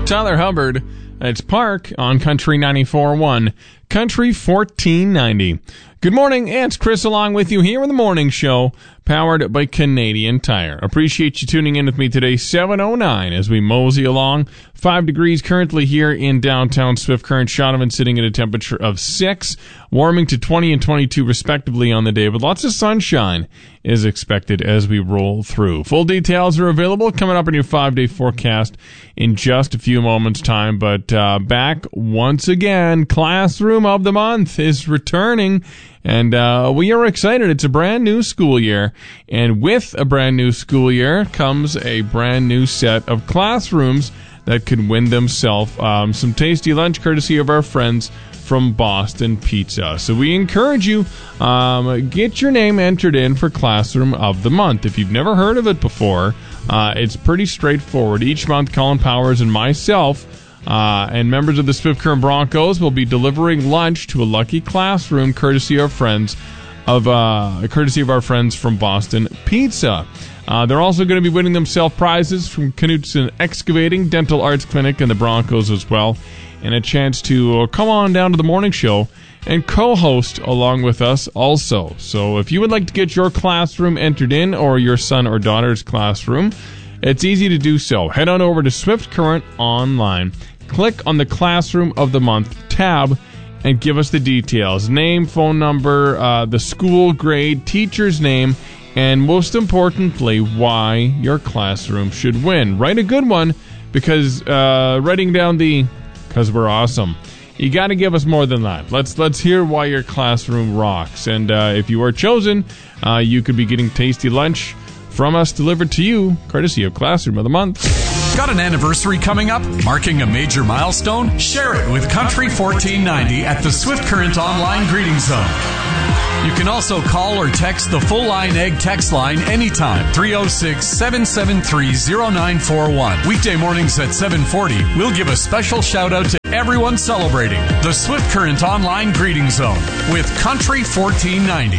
Tyler Hubbard. It's Park on Country 94.1, Country 1490. Good morning, it's Chris along with you here in the morning show, powered by Canadian Tire. Appreciate you tuning in with me today, 7:09, as we mosey along. 5 degrees currently here in downtown Swift Current. Shaunavon sitting at a temperature of 6, warming to 20 and 22 respectively on the day, but lots of sunshine is expected as we roll through. Full details are available coming up in your 5-day forecast in just a few moments' time, but back once again, Classroom of the Month is returning. And we are excited. It's a brand new school year. And with a brand new school year comes a brand new set of classrooms that could win themselves some tasty lunch courtesy of our friends from Boston Pizza. So we encourage you, get your name entered in for Classroom of the Month. If you've never heard of it before, it's pretty straightforward. Each month, Colin Powers and myself and members of the Swift Current Broncos will be delivering lunch to a lucky classroom courtesy of our friends from Boston Pizza. They're also going to be winning themselves prizes from Knutson Excavating, Dental Arts Clinic, and the Broncos as well, and a chance to come on down to the morning show and co-host along with us also. So if you would like to get your classroom entered in, or your son or daughter's classroom, it's easy to do so. Head on over to Swift Current Online. Click on the Classroom of the Month tab and give us the details. Name, phone number, the school grade, teacher's name, and most importantly, why your classroom should win. Write a good one, because writing down because we're awesome. You got to give us more than that. Let's hear why your classroom rocks. And if you are chosen, you could be getting tasty lunch from us delivered to you, courtesy of Classroom of the Month. Got an anniversary coming up? Marking a major milestone? Share it with Country 1490 at the Swift Current Online Greeting Zone. You can also call or text the Full Line Egg text line anytime, 306-773-0941. Weekday mornings at 7:40, we'll give a special shout-out to everyone celebrating the Swift Current Online Greeting Zone with Country 1490.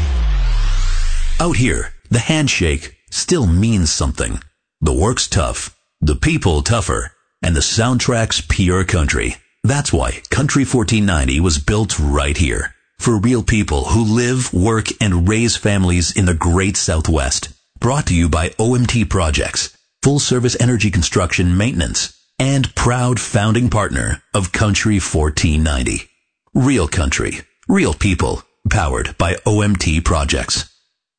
Out here, the handshake still means something. The work's tough, the people tougher, and the soundtrack's pure country. That's why Country 1490 was built right here. For real people who live, work, and raise families in the great Southwest. Brought to you by OMT Projects, full-service energy construction maintenance, and proud founding partner of Country 1490. Real country, real people, powered by OMT Projects.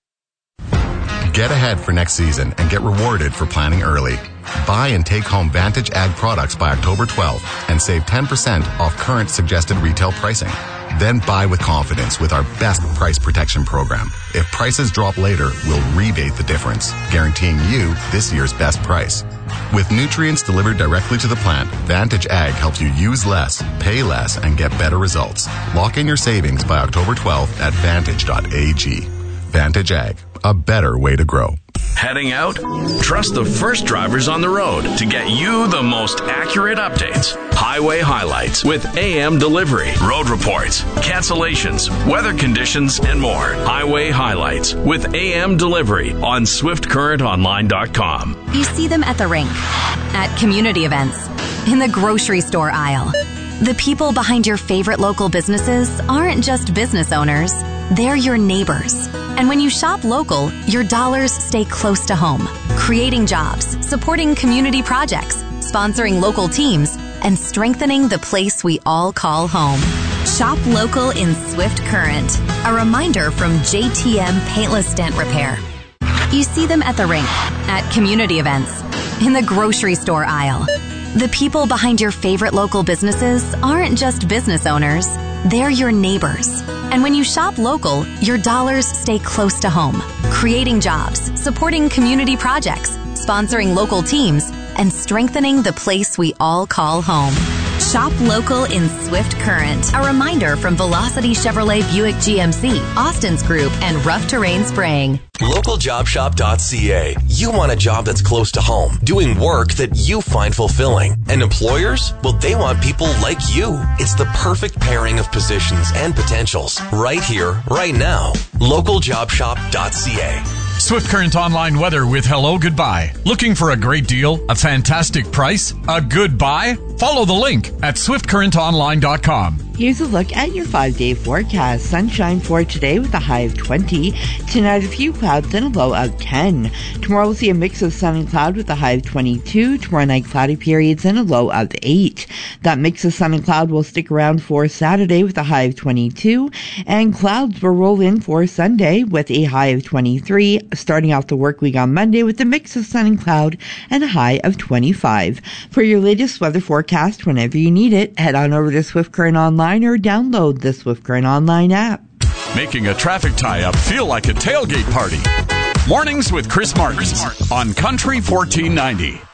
Get ahead for next season and get rewarded for planning early. Buy and take home Vantage Ag products by October 12th and save 10% off current suggested retail pricing. Then buy with confidence with our best price protection program. If prices drop later, we'll rebate the difference, guaranteeing you this year's best price. With nutrients delivered directly to the plant, Vantage Ag helps you use less, pay less, and get better results. Lock in your savings by October 12th at vantage.ag. Vantage Ag, a better way to grow. Heading out? Trust the first drivers on the road to get you the most accurate updates. Highway highlights with AM delivery, road reports, cancellations, weather conditions, and more. Highway highlights with AM delivery on SwiftCurrentOnline.com. You see them at the rink, at community events, in the grocery store aisle. The people behind your favorite local businesses aren't just business owners, they're your neighbors. And when you shop local, your dollars stay close to home, creating jobs, supporting community projects, sponsoring local teams, and strengthening the place we all call home. Shop local in Swift Current. A reminder from JTM Paintless Dent Repair. You see them at the rink, at community events, in the grocery store aisle. The people behind your favorite local businesses aren't just business owners, they're your neighbors. And when you shop local, your dollars stay close to home, creating jobs, supporting community projects, sponsoring local teams, and strengthening the place we all call home. Shop local in Swift Current. A reminder from Velocity Chevrolet Buick GMC, Austin's Group, and Rough Terrain Spraying. LocalJobShop.ca. You want a job that's close to home, doing work that you find fulfilling. And employers? Well, they want people like you. It's the perfect pairing of positions and potentials. Right here, right now. LocalJobShop.ca. Swift Current Online weather with hello goodbye. Looking for a great deal? A fantastic price? A good buy? Follow the link at swiftcurrentonline.com. Here's a look at your 5-day forecast. Sunshine for today with a high of 20. Tonight, a few clouds and a low of 10. Tomorrow, we'll see a mix of sun and cloud with a high of 22. Tomorrow night, cloudy periods and a low of 8. That mix of sun and cloud will stick around for Saturday with a high of 22. And clouds will roll in for Sunday with a high of 23. Starting off the work week on Monday with a mix of sun and cloud and a high of 25. For your latest weather forecast, whenever you need it, head on over to Swift Current Online or download the Swift Current Online app. Making a traffic tie-up feel like a tailgate party. Mornings with Chris Martin on Country 1490.